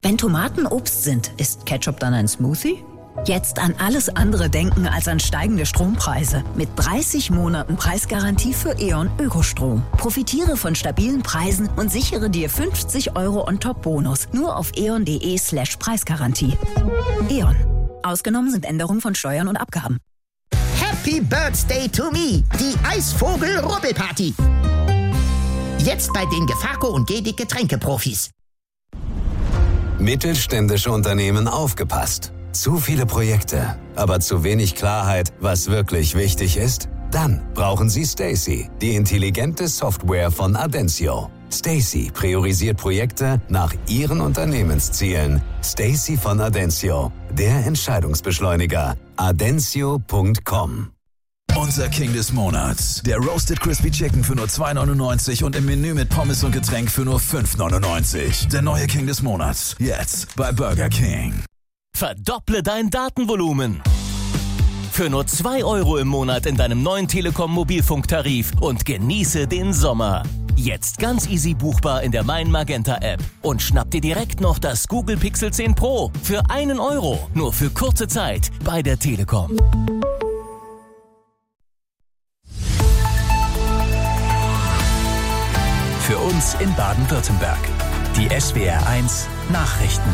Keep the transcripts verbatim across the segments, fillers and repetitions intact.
Wenn Tomaten Obst sind, ist Ketchup dann ein Smoothie? Jetzt an alles andere denken als an steigende Strompreise. Mit dreißig Monaten Preisgarantie für E.ON Ökostrom. Profitiere von stabilen Preisen und sichere dir fünfzig Euro On-Top-Bonus. Nur auf eon.de slash Preisgarantie. E.ON. Ausgenommen sind Änderungen von Steuern und Abgaben. Happy Birthday to me, die Eisvogel-Rubbelparty. Jetzt bei den Gefaco und Gedic Getränkeprofis. Mittelständische Unternehmen aufgepasst. Zu viele Projekte, aber zu wenig Klarheit, was wirklich wichtig ist? Dann brauchen Sie Stacey, die intelligente Software von Adencio. Stacey priorisiert Projekte nach Ihren Unternehmenszielen. Stacey von Adencio, der Entscheidungsbeschleuniger. adencio punkt com. Unser King des Monats. Der Roasted Crispy Chicken für nur zwei neunundneunzig und im Menü mit Pommes und Getränk für nur fünf neunundneunzig. Der neue King des Monats. Jetzt bei Burger King. Verdopple dein Datenvolumen. Für nur zwei Euro im Monat in deinem neuen Telekom-Mobilfunktarif und genieße den Sommer. Jetzt ganz easy buchbar in der Mein Magenta App. Und schnapp dir direkt noch das Google Pixel zehn Pro für einen Euro. Nur für kurze Zeit bei der Telekom. Für uns in Baden-Württemberg. Die S W R eins Nachrichten.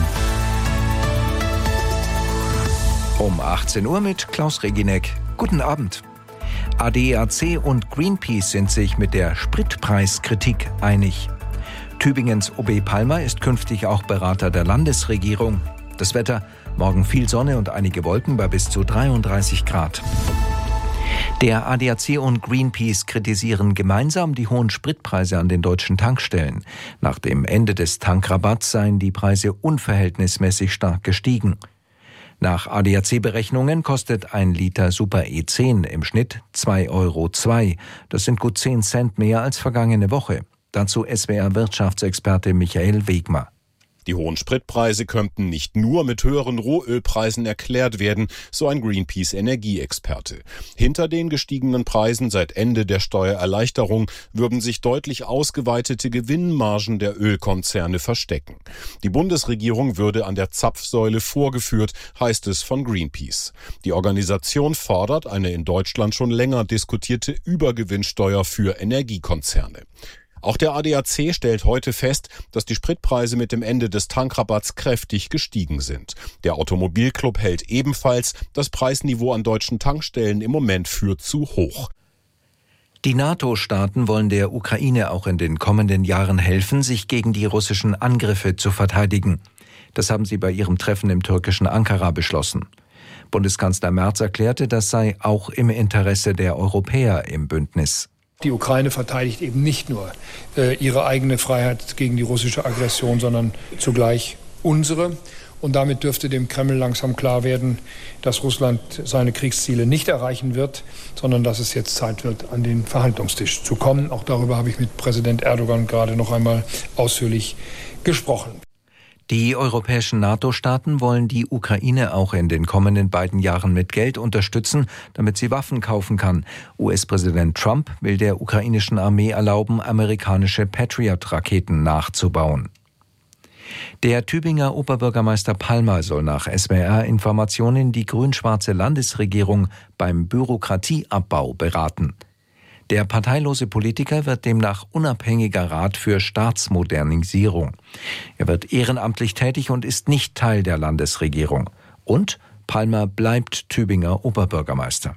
Um achtzehn Uhr mit Klaus Reginek. Guten Abend. A D A C und Greenpeace sind sich mit der Spritpreiskritik einig. Tübingens O B Palmer ist künftig auch Berater der Landesregierung. Das Wetter: morgen viel Sonne und einige Wolken bei bis zu dreiunddreißig Grad. Der A D A C und Greenpeace kritisieren gemeinsam die hohen Spritpreise an den deutschen Tankstellen. Nach dem Ende des Tankrabatts seien die Preise unverhältnismäßig stark gestiegen. Nach A D A C-Berechnungen kostet ein Liter Super E zehn im Schnitt zwei Euro zwei. Das sind gut zehn Cent mehr als vergangene Woche. Dazu S W R-Wirtschaftsexperte Michael Wegmer. Die hohen Spritpreise könnten nicht nur mit höheren Rohölpreisen erklärt werden, so ein Greenpeace-Energieexperte. Hinter den gestiegenen Preisen seit Ende der Steuererleichterung würden sich deutlich ausgeweitete Gewinnmargen der Ölkonzerne verstecken. Die Bundesregierung würde an der Zapfsäule vorgeführt, heißt es von Greenpeace. Die Organisation fordert eine in Deutschland schon länger diskutierte Übergewinnsteuer für Energiekonzerne. Auch der A D A C stellt heute fest, dass die Spritpreise mit dem Ende des Tankrabatts kräftig gestiegen sind. Der Automobilclub hält ebenfalls das Preisniveau an deutschen Tankstellen im Moment für zu hoch. Die NATO-Staaten wollen der Ukraine auch in den kommenden Jahren helfen, sich gegen die russischen Angriffe zu verteidigen. Das haben sie bei ihrem Treffen im türkischen Ankara beschlossen. Bundeskanzler Merz erklärte, das sei auch im Interesse der Europäer im Bündnis. Die Ukraine verteidigt eben nicht nur äh, ihre eigene Freiheit gegen die russische Aggression, sondern zugleich unsere. Und damit dürfte dem Kreml langsam klar werden, dass Russland seine Kriegsziele nicht erreichen wird, sondern dass es jetzt Zeit wird, an den Verhandlungstisch zu kommen. Auch darüber habe ich mit Präsident Erdogan gerade noch einmal ausführlich gesprochen. Die europäischen NATO-Staaten wollen die Ukraine auch in den kommenden beiden Jahren mit Geld unterstützen, damit sie Waffen kaufen kann. U S-Präsident Trump will der ukrainischen Armee erlauben, amerikanische Patriot-Raketen nachzubauen. Der Tübinger Oberbürgermeister Palmer soll nach S W R-Informationen die grün-schwarze Landesregierung beim Bürokratieabbau beraten. Der parteilose Politiker wird demnach unabhängiger Rat für Staatsmodernisierung. Er wird ehrenamtlich tätig und ist nicht Teil der Landesregierung. Und Palmer bleibt Tübinger Oberbürgermeister.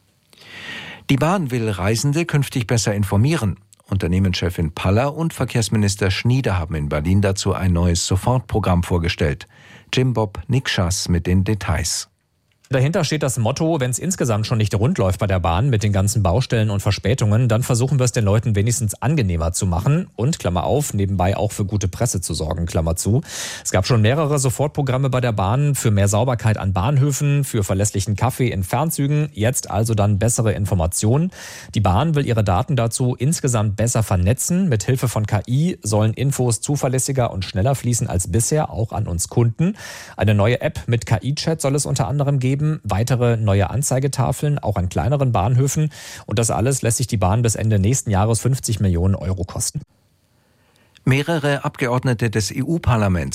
Die Bahn will Reisende künftig besser informieren. Unternehmenschefin Paller und Verkehrsminister Schnieder haben in Berlin dazu ein neues Sofortprogramm vorgestellt. Jim Bob Nikschas mit den Details. Dahinter steht das Motto, wenn es insgesamt schon nicht rund läuft bei der Bahn mit den ganzen Baustellen und Verspätungen, dann versuchen wir es den Leuten wenigstens angenehmer zu machen und, Klammer auf, nebenbei auch für gute Presse zu sorgen, Klammer zu. Es gab schon mehrere Sofortprogramme bei der Bahn für mehr Sauberkeit an Bahnhöfen, für verlässlichen Kaffee in Fernzügen, jetzt also dann bessere Informationen. Die Bahn will ihre Daten dazu insgesamt besser vernetzen. Mit Hilfe von K I sollen Infos zuverlässiger und schneller fließen als bisher, auch an uns Kunden. Eine neue App mit K I-Chat soll es unter anderem geben. Weitere neue Anzeigetafeln, auch an kleineren Bahnhöfen. Und das alles lässt sich die Bahn bis Ende nächsten Jahres fünfzig Millionen Euro kosten. Mehrere Abgeordnete des E U-Parlaments